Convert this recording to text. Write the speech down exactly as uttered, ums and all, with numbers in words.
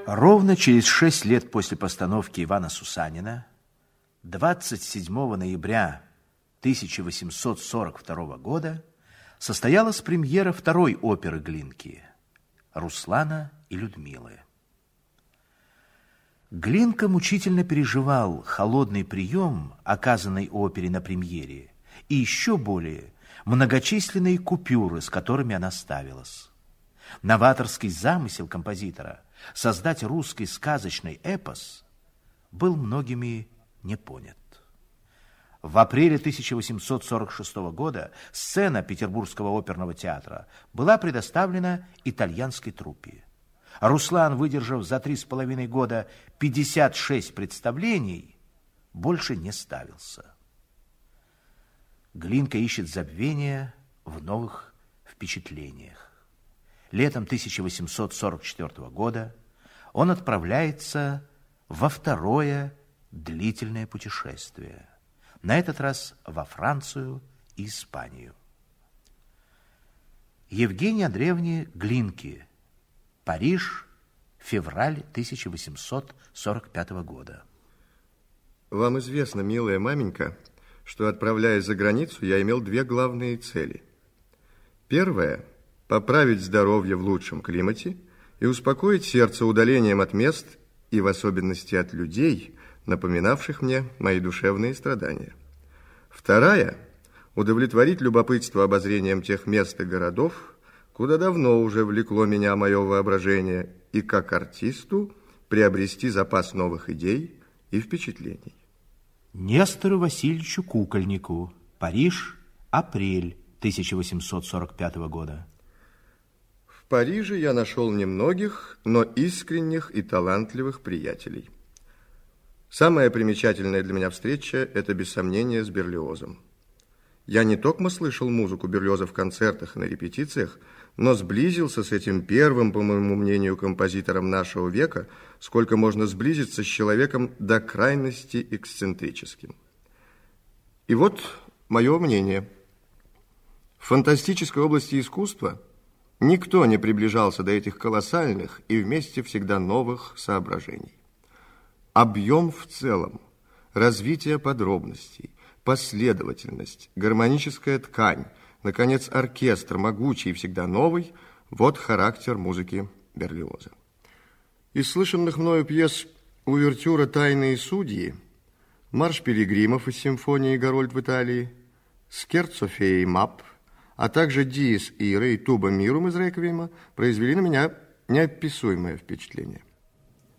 Ровно через шесть лет после постановки Ивана Сусанина, двадцать седьмого ноября тысяча восемьсот сорок второго года, состоялась премьера второй оперы Глинки «Руслана и Людмилы». Глинка мучительно переживал холодный прием, оказанный опере на премьере, и еще более многочисленные купюры, с которыми она ставилась. Новаторский замысел композитора создать русский сказочный эпос был многими не понят. В апреле тысяча восемьсот сорок шестого года сцена Петербургского оперного театра была предоставлена итальянской труппе. Руслан, выдержав за три с половиной года пятьдесят шесть представлений, больше не ставился. Глинка ищет забвения в новых впечатлениях. Летом тысяча восемьсот сорок четвёртого года он отправляется во второе длительное путешествие, на этот раз во Францию и Испанию. Евгения Андреевна Глинки. Париж, февраль тысяча восемьсот сорок пятого года. Вам известно, милая маменька, что, отправляясь за границу, я имел две главные цели. Первая – поправить здоровье в лучшем климате и успокоить сердце удалением от мест и в особенности от людей, напоминавших мне мои душевные страдания. Вторая – удовлетворить любопытство обозрением тех мест и городов, куда давно уже влекло меня мое воображение, и как артисту приобрести запас новых идей и впечатлений. Нестору Васильевичу Кукольнику. Париж, апрель тысяча восемьсот сорок пятого года. В Париже я нашел немногих, но искренних и талантливых приятелей. Самая примечательная для меня встреча – это, без сомнения, с Берлиозом. Я не только слышал музыку Берлиоза в концертах и на репетициях, но сблизился с этим первым, по моему мнению, композитором нашего века, сколько можно сблизиться с человеком до крайности эксцентрическим. И вот мое мнение. В фантастической области искусства никто не приближался до этих колоссальных и вместе всегда новых соображений. Объем в целом, развитие подробностей, последовательность, гармоническая ткань, наконец, оркестр, могучий и всегда новый – вот характер музыки Берлиоза. Из слышанных мною пьес «Увертюра «Тайные судьи», «Марш пилигримов» из симфонии «Гарольд в Италии», «Скерцо феи Мап», а также «Диес Ира» и «Туба Мирум» из «Реквиема» произвели на меня неописуемое впечатление.